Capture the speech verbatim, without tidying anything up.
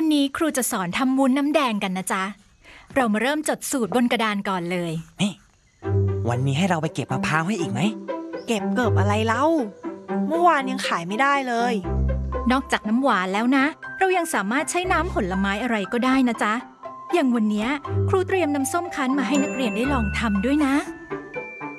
วันนี้ครูจะสอนทำวุ้นน้ำแดงกันนะจ๊ะเรามาเริ่มจดสูตรบนกระดานก่อนเลยนี่วันนี้ให้เราไปเก็บมะพร้าวให้อีกไหมเก็บเกิบอะไรเล่าเมื่อวานยังขายไม่ได้เลยนอกจากน้ำหวานแล้วนะเรายังสามารถใช้น้ำผลไม้อะไรก็ได้นะจ๊ะอย่างวันนี้ครูเตรียมน้ำส้มคั้นมาให้นักเรียนได้ลองทำด้วยนะ